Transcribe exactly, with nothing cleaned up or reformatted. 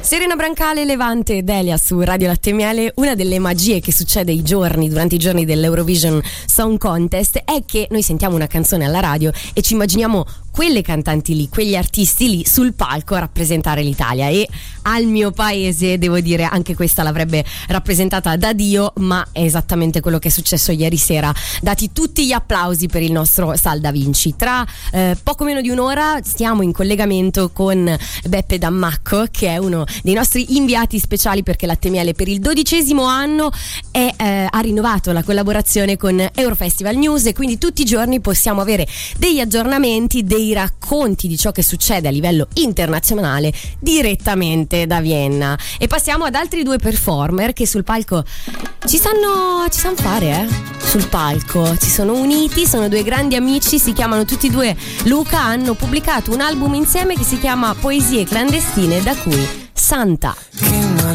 Serena Brancale, Levante e Delia su Radio Latte e Miele. Una delle magie che succede i giorni durante i giorni dell'Eurovision Song Contest è che noi sentiamo una canzone alla radio e ci immaginiamo quelle cantanti lì, quegli artisti lì sul palco a rappresentare l'Italia, e al mio paese devo dire anche questa l'avrebbe rappresentata da Dio, ma è esattamente quello che è successo ieri sera, dati tutti gli applausi per il nostro Sal Da Vinci. Tra eh, poco meno di un'ora stiamo in collegamento con Beppe Dammacco, che è uno dei nostri inviati speciali, perché Latte e Miele per il dodicesimo anno è, eh, ha rinnovato la collaborazione con Eurofestival News, e quindi tutti i giorni possiamo avere degli aggiornamenti, dei racconti di ciò che succede a livello internazionale direttamente da Vienna. E passiamo ad altri due performer che sul palco ci sanno, ci sanno fare, eh? Sul palco si sono uniti, sono due grandi amici, si chiamano tutti e due Luca, hanno pubblicato un album insieme che si chiama Poesie clandestine, da cui Santa.